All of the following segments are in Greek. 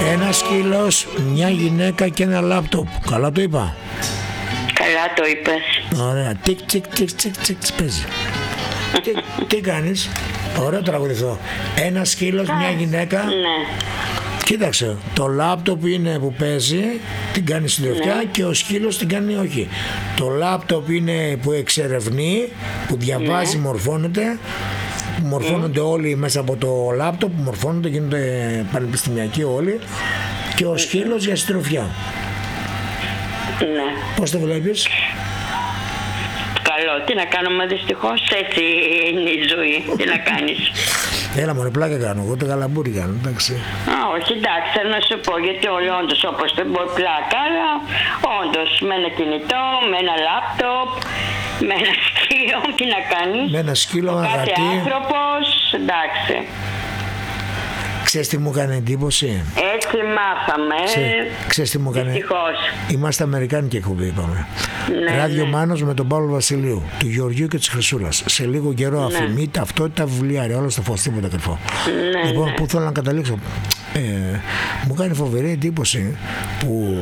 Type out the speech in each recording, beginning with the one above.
Ένα σκύλος, μια γυναίκα και ένα λάπτοπ. Καλά το είπα? Καλά το είπες. Ωραία. Τικ τικ τικ τικ τικ παίζει. Τι κάνεις? Ωραίο τραγούδι αυτό. Ένα σκύλος, μια γυναίκα. Ναι. Κοίταξε, το λάπτοπ είναι που παίζει, την κάνει συντροφιά, και ο σκύλος την κάνει όχι. Το λάπτοπ είναι που εξερευνεί, που διαβάζει, μορφώνεται. Μορφώνονται όλοι μέσα από το λάπτοπ, μορφώνονται, γίνονται πανεπιστημιακοί όλοι. Και ο σκύλος για συντροφιά. Ναι. Πώς το βλέπεις? Καλό. Τι να κάνουμε, δυστυχώς έτσι είναι η ζωή. Τι να κάνεις. Έλα μωρέ, πλάκα κάνω, εγώ το καλαμπούρι κάνω, εντάξει. Όχι, εντάξει, θέλω να σου πω, γιατί όλοι όντως, όπως το πω, πλάκα, αλλά όντως με ένα κινητό, με ένα λάπτοπ, με ένα σκύλο, τι να κάνεις. Με ένα σκύλο, κάθε αγατί. άνθρωπος, εντάξει. Ξέρεις τι μου έκανε εντύπωση? Έτσι μάθαμε, Ξέρεις τι μου έκανε? δυστυχώς. Είμαστε Αμερικάνικη εκπομπή, είπαμε. Ναι, Ράδιο ναι. Μάνος με τον Παύλο Βασιλείου, του Γεωργίου και της Χρυσούλας. Σε λίγο καιρό αφημί, ταυτότητα, βιβλιάρια, όλα στο φως, τίποτα κρυφό. Ναι, Λοιπόν, ναι. πού θέλω να καταλήξω? Μου κάνει φοβερή εντύπωση που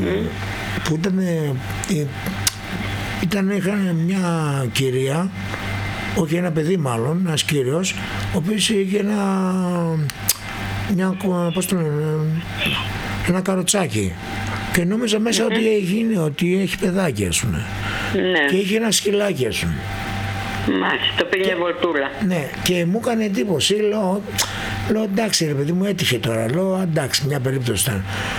είχαν μια κυρία, όχι ένα παιδί μάλλον, ένας κύριος, ο οποίος είχε ένα καροτσάκι. Και νόμιζα μέσα ότι έχει παιδάκι, ας πούμε. Ναι. Και είχε ένα σκυλάκι, ας πούμε. Μάλιστα, το πήγε βολτούλα. Ναι, και μου έκανε εντύπωση. Λέω εντάξει ρε παιδί μου, έτυχε τώρα. Λέω εντάξει, μια περίπτωση ήταν.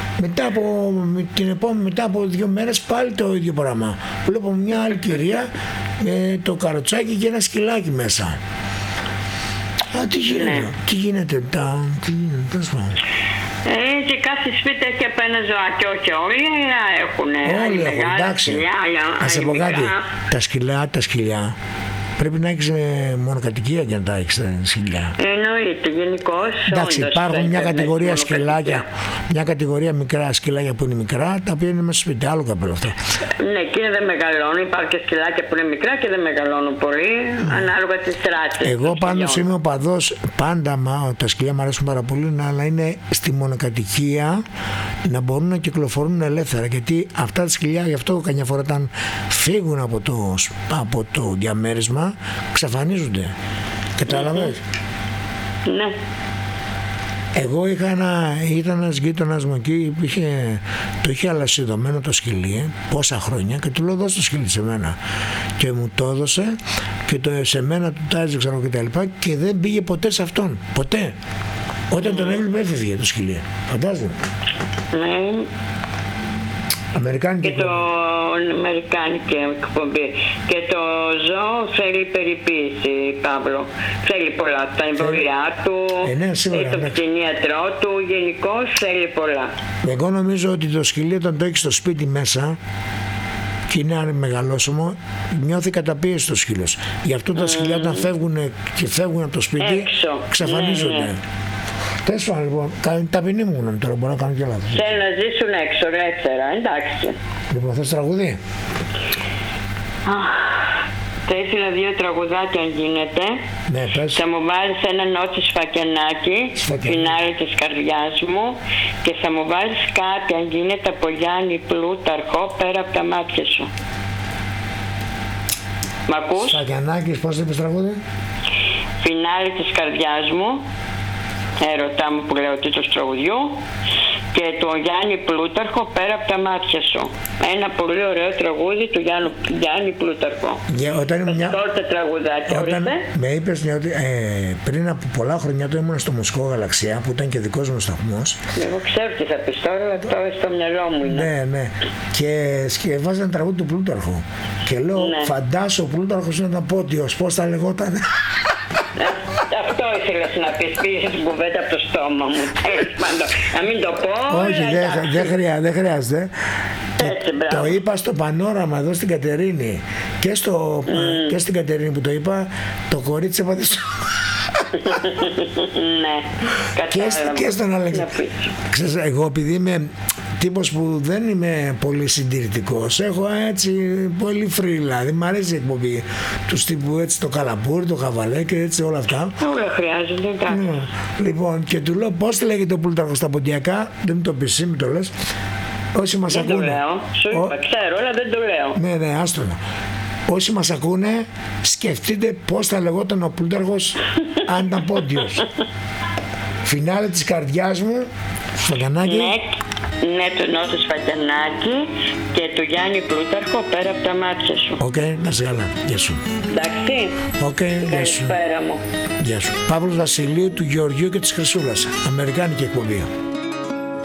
Μετά από 2 μέρες πάλι το ίδιο πράγμα. Βλέπω μια άλλη κυρία με το καροτσάκι και ένα σκυλάκι μέσα. Τι γίνεται, Ναι. τι γίνεται, τέλος πάντων. Και κάθε σπίτι έχει από ένα ζωάκι, όχι όλοι, αλλά έχουν. Όλοι έχουν, εντάξει. Να σε πω κάτι, τα σκυλιά πρέπει να έχεις μονοκατοικία για να τα έχεις τα σκυλιά. Εννοείται, γενικώς. Εντάξει, όντως, υπάρχουν μια κατηγορία μονοκατοικία. σκυλάκια, μια κατηγορία μικρά σκυλάκια που είναι μικρά, τα οποία είναι μέσα στο σπίτι, άλλο καπέλο αυτό. Ναι, και δεν μεγαλώνουν. Υπάρχουν και σκυλάκια που είναι μικρά και δεν μεγαλώνουν πολύ, ανάλογα τις ράτσες. Εγώ πάντως είμαι οπαδός, πάντα τα σκυλιά μου αρέσουν πάρα πολύ, αλλά είναι στη μονοκατοικία να μπορούν να κυκλοφορούν ελεύθερα. Γιατί αυτά τα σκυλιά, γι' αυτό καμιά φορά όταν φύγουν από το διαμέρισμα, εξαφανίζονται. Κατάλαβες? Ναι. Εγώ ήταν ένας γείτονας μου εκεί, το είχε αλασιδωμένο το σκυλί πόσα χρόνια και του λέω δώσ' το σκυλί σε μένα. Και μου το έδωσε και σε μένα του τάιζε ξέρω και τα λοιπά και δεν πήγε ποτέ σε αυτόν. Ποτέ. Όταν τον έβλεπε έφευγε το σκυλί. Φαντάζομαι. Ναι. Αμερικάνικη Και το αμερικάνικη εκπομπή. Και το ζώο θέλει περιποίηση, Παύλο. Θέλει πολλά. Τα εμβολιά του, ναι, σίγουρα, το ναι. κτηνίατρό του, γενικώς θέλει πολλά. Εγώ νομίζω ότι το σκυλί όταν το έχει στο σπίτι μέσα και είναι μεγαλόσωμο, νιώθει καταπίεση το σκύλος. Γι' αυτό τα σκυλιά όταν φεύγουν από το σπίτι, έξω. εξαφανίζονται. Ναι, ναι. Τέλος πάντων, λοιπόν, ταπεινή μου γνώμη τώρα, μπορώ να κάνω και λάθος. Θέλουν να ζήσουν έξω, ελεύθερα, εντάξει. Λοιπόν, θες τραγουδί? Θα ήθελα 2 τραγουδάκια αν γίνεται. Ναι, πες. Θα μου βάλεις ένα νότσι σφακιανάκι, φινάλε της καρδιάς μου, και θα μου βάλεις κάτι αν γίνεται από Γιάννη Πλούταρχο, πέρα από τα μάτια σου. Μ' ακούς? Σακιανάκης, πώς είπες τραγούδι? Φινάλε της καρδιάς μου, έρωτά μου που λέω ο τίτλος τραγουδιού, και το Γιάννη Πλούταρχο, πέρα από τα μάτια σου. Ένα πολύ ωραίο τραγούδι του Γιάννη Πλούταρχο. Όταν Τότε τραγουδάκια, ορίστε. με είπες ότι πριν από πολλά χρόνια το ήμουν στο Μουσικό Γαλαξία που ήταν και δικός μου σταθμός. Εγώ ξέρω τι θα πεις τώρα, αλλά το στο μυαλό μου είναι. Ναι, ναι. Και βάζανε ένα τραγούδι του Πλούταρχου. Και λέω, φαντάσου ο Πλούταρχος είναι ένα πόντιος, πώς θα λεγόταν. Αυτό ήθελες να πεις, πήγες την κουβέντα από το στόμα μου. Να μην το πω. Όχι, δεν χρειάζεται. Έτσι, το είπα στο Πανόραμα εδώ στην Κατερίνη. Και στην Κατερίνη που το είπα, το κορίτσι έπαθε. Ναι, κατάλαβα. Και στον Αλέξη. Ξέρεις, εγώ επειδή είμαι τύπος που δεν είμαι πολύ συντηρητικός. Έχω έτσι πολύ free, δηλαδή μ' αρέσει η εκπομπή τους τύπου έτσι, το καλαμπούρι, το χαβαλέ και έτσι όλα αυτά. Όλα χρειάζονται, εντάξει. Ναι. Λοιπόν, και του λέω πώς λέγεται ο Πλούταρχο στα ποντιακά, δεν μου το πεις, εσύ μου το λες. Όσοι μας Δεν ακούνε. το λέω, σου είπα, ξέρω, αλλά δεν το λέω. Ναι, άστρο. Όσοι μας ακούνε, σκεφτείτε πώς θα λεγόταν ο Πλούταρχος αν ήταν πόντιος. Φινάλε της καρδιάς μου, Σφαγιανάκη. Ναι, του Νότου Σφαγιανάκη και του Γιάννη Πλούταρχο, πέρα από τα μάτια σου. Οκ, να σε καλά. Γεια σου. Εντάξει. Οκ, γεια σου. Καλησπέρα μου. Γεια σου. Παύλος Βασιλείου, του Γεωργίου και της Χρυσούλας. Αμερικάνικη εκπομπή.